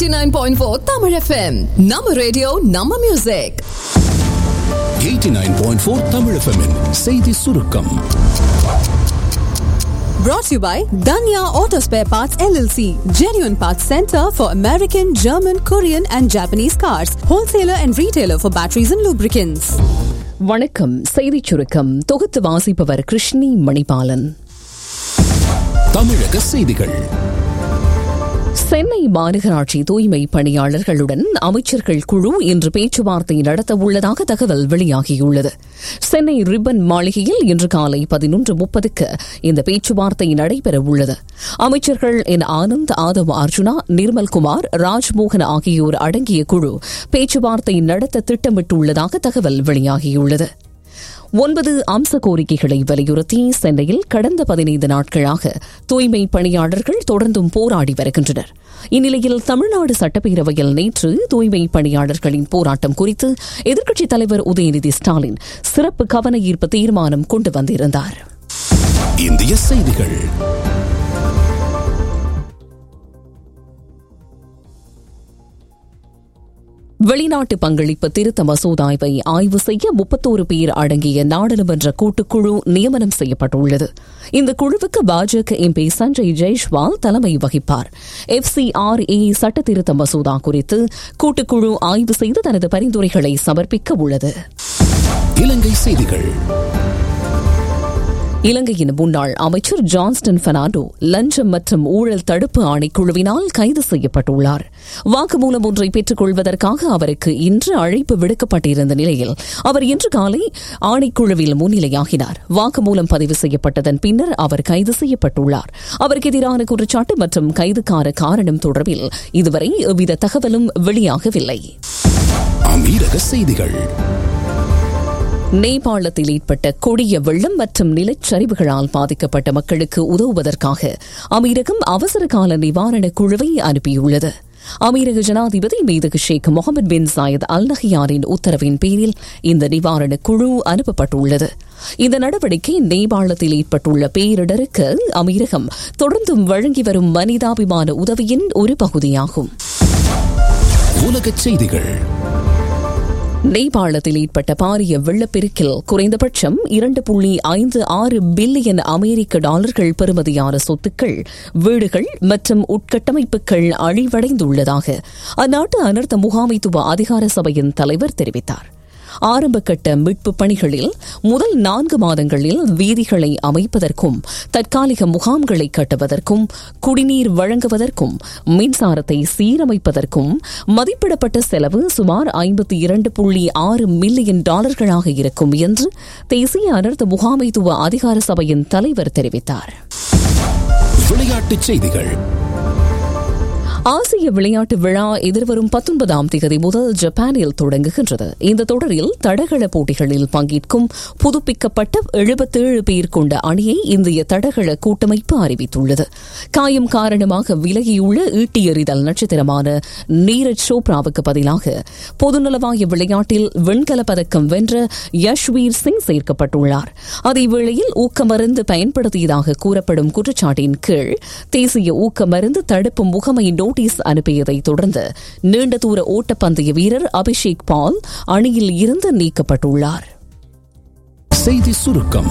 89.4 Tamil FM. Nama radio, Nama music. 89.4 Tamil FM -in செய்தி சுருக்கம். Brought to you by Danya Auto Spare Parts LLC, genuine parts center for American, German, Korean and Japanese cars, wholesaler and retailer for batteries and lubricants. வணக்கம். செய்திச் சுருக்கம் தொகுத்து வாசிப்பவர் கிருஷ்ணி மணிபாலன். தமிழக செய்திகள். சென்னை மாநகராட்சி தூய்மை பணியாளர்களுடன் அமைச்சர்கள் குழு இன்று பேச்சுவார்த்தை நடத்த உள்ளதாக தகவல் வெளியாகியுள்ளது. சென்னை ரிப்பன் மாளிகையில் இன்று காலை 11:30 இந்த பேச்சுவார்த்தை நடைபெற உள்ளது. அமைச்சர்கள் என் ஆனந்த், ஆதவ் அர்ஜுனா, நிர்மல்குமார், ராஜ்மோகன் ஆகியோர் அடங்கிய குழு பேச்சுவார்த்தை நடத்த திட்டமிட்டுள்ளதாக தகவல் வெளியாகியுள்ளது. 9 அம்ச கோரிக்கைகளை வலியுறுத்தி சென்னையில் கடந்த 15 நாட்களாக தூய்மை பணியாளர்கள் தொடர்ந்தும் போராடி வருகின்றனர். இந்நிலையில் தமிழ்நாடு சட்டப்பேரவையில் நேற்று தூய்மை பணியாளர்களின் போராட்டம் குறித்து எதிர்க்கட்சித் தலைவர் உதயநிதி ஸ்டாலின் சிறப்பு கவன ஈர்ப்பு தீர்மானம் கொண்டு வந்திருந்தார். இந்திய செய்திகள். வெளிநாட்டு பங்களிப்பு திருத்த மசோதாவை ஆய்வு செய்ய 31 பேர் அடங்கிய நாடாளுமன்ற கூட்டுக்குழு நியமனம் செய்யப்பட்டுள்ளது. இந்த குழுவுக்கு பாஜக எம்பி சஞ்சய் ஜெய்ஷ்வால் தலைமை வகிப்பார். FCRA சட்ட திருத்த மசோதா குறித்து கூட்டுக்குழு ஆய்வு செய்து தனது பரிந்துரைகளை சமர்ப்பிக்க உள்ளது. இலங்கை செய்திகள். இலங்கையின் முன்னாள் அமைச்சர் ஜான்ஸ்டன் பெர்னாண்டோ லஞ்சம் மற்றும் ஊழல் தடுப்பு ஆணைக்குழுவினால் கைது செய்யப்பட்டுள்ளார். வாக்குமூலம் ஒன்றை பெற்றுக் கொள்வதற்காக அவருக்கு இன்று அழைப்பு விடுக்கப்பட்டிருந்த நிலையில் அவர் இன்று காலை ஆணைக்குழுவில் முன்னிலையாகினார். வாக்குமூலம் பதிவு செய்யப்பட்டதன் பின்னர் அவர் கைது செய்யப்பட்டுள்ளார். அவருக்கு எதிரான குற்றச்சாட்டு மற்றும் கைதுக்கான காரணம் தொடர்பில் இதுவரை எவ்வித தகவலும் வெளியாகவில்லை. அமீரக செய்திகள். நேபாளத்தில் ஏற்பட்ட கொடிய வெள்ளம் மற்றும் நிலச்சரிவுகளால் பாதிக்கப்பட்ட மக்களுக்கு உதவுவதற்காக அமீரகம் அவசர கால நிவாரண குழுவை அனுப்பியுள்ளது. அமீரக ஜனாதிபதி மீது ஷேக் முகமது பின் சாயத் அல் நஹ்யானின் உத்தரவின் பேரில் இந்த நிவாரண குழு அனுப்பப்பட்டுள்ளது. இந்த நடவடிக்கை நேபாளத்தில் ஏற்பட்டுள்ள பேரிடருக்கு அமீரகம் தொடர்ந்தும் வழங்கி வரும் மனிதாபிமான உதவியின் ஒரு பகுதியாகும். உலகச் செய்திகள். நேபாளத்தில் ஏற்பட்ட பாரிய வெள்ளப்பெருக்கில் குறைந்தபட்சம் 2.56 பில்லியன் அமெரிக்க டாலர்கள் பெறுமதியான சொத்துக்கள், வீடுகள் மற்றும் உட்கட்டமைப்புகள் அழிவடைந்துள்ளதாக அந்நாட்டு அனர்த்த முகாமைத்துவ அதிகார சபையின் தலைவர் தெரிவித்தார். ஆரம்பகட்ட மீட்பு பணிகளில் முதல் 4 மாதங்களில் வீதிகளை அமைப்பதற்கும், தற்காலிக முகாம்களை கட்டுவதற்கும், குடிநீர் வழங்குவதற்கும், மின்சாரத்தை சீரமைப்பதற்கும் மதிப்பிடப்பட்ட செலவு சுமார் 52.6 மில்லியன் டாலர்களாக இருக்கும் என்று தேசிய அனர்த்த முகாமைத்துவ அதிகார சபையின் தலைவர் தெரிவித்தார். விளையாட்டுச் செய்திகள். ஆசிய விளையாட்டு விழா எதிர்வரும் 19ஆம் தேதி முதல் ஜப்பானில் தொடங்குகின்றது. இந்த தொடரில் தடகள போட்டிகளில் பங்கேற்கும் புதுப்பிக்கப்பட்ட 77 பேர் கொண்ட அணியை இந்திய தடகள கூட்டமைப்பு அறிவித்துள்ளது. காயம் காரணமாக விலகியுள்ள ஈட்டி எறிதல் நட்சத்திரமான நீரஜ் சோப்ராவுக்கு பதிலாக பொதுநலவாய விளையாட்டில் வெண்கலப் பதக்கம் வென்ற யஷ்வீர் சிங் சேர்க்கப்பட்டுள்ளார். அதேவேளையில் ஊக்கமருந்து பயன்படுத்தியதாக கூறப்படும் குற்றச்சாட்டின் கீழ் தேசிய ஊக்கமருந்து தடுப்பு முகமை நோட்டீஸ் அனுப்பியதை தொடர்ந்து நீண்ட தூர ஓட்டப்பந்தய வீரர் அபிஷேக் பால் அணியில் இருந்து நீக்கப்பட்டுள்ளார். செய்தி சுருக்கம்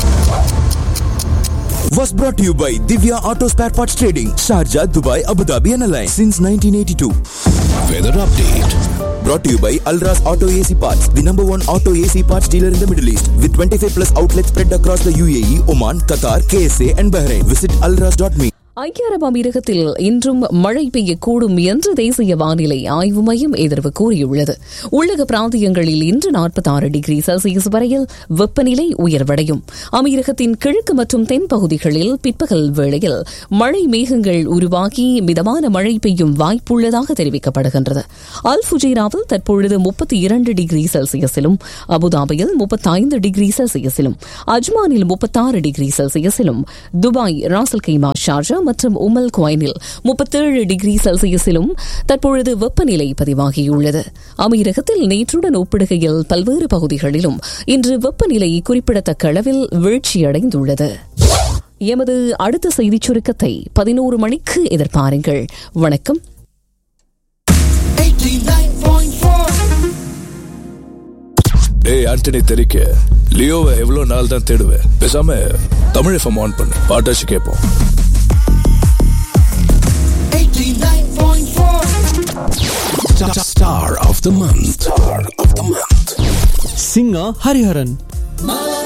was brought to you by Divya Auto Spare Parts Trading, Sharjah, Dubai, Abu Dhabi and Alliance since 1982. Weather update. Brought to you by Alras Auto AC Parts, the number 1 auto AC parts dealer in the Middle East with 25 plus outlets spread across the UAE, Oman, Qatar, KSA and Bahrain. Visit alras.me. ஐக்கிய அரபு அமீரகத்தில் இன்றும் மழை பெய்யக்கூடும் என்று தேசிய வானிலை ஆய்வு மையம் எதிர்வு கூறியுள்ளது. உள்ளக பிராந்தியங்களில் இன்று 46 டிகிரி செல்சியஸ் வரையில் வெப்பநிலை உயர்வடையும். அமீரகத்தின் கிழக்கு மற்றும் தென் பகுதிகளில் பிற்பகல் வேளையில் மழை மேகங்கள் உருவாகி மிதமான மழை பெய்யும் வாய்ப்புள்ளதாக தெரிவிக்கப்படுகின்றது. அல் ஃபுஜைராவில் தற்பொழுது 32 டிகிரி செல்சியஸிலும், அபுதாபியில் 35 டிகிரி செல்சியஸிலும், அஜ்மானில் 36 டிகிரி செல்சியஸிலும், துபாய், ராசல் கைமா, ஷார்ஜா மற்றும் உமல் குவைனில் 37 டிகிரி செல்சியஸிலும் தற்பொழுது வெப்பநிலை பதிவாகியுள்ளது. அமீரகத்தில் நேற்றுடன் ஒப்பிடுகையில் பல்வேறு பகுதிகளிலும் இன்று வெப்பநிலை குறிப்பிடத்தக்க அளவில் வீழ்ச்சியடைந்துள்ளது. எமது அடுத்த செய்திச் சுருக்கத்தை 11 மணிக்கு எதிர்பாருங்கள். வணக்கம். டேய் ஆண்டனி தெரிக்க லியோவை எவ்வளவு நாள் தான் தேடுவேன்? பேசாம தமிழ் எஃப்எம் ஆன் பண்ணு, பாட்டாச்சு கேட்போம். 89.4 Star of the month. Singer Hariharan.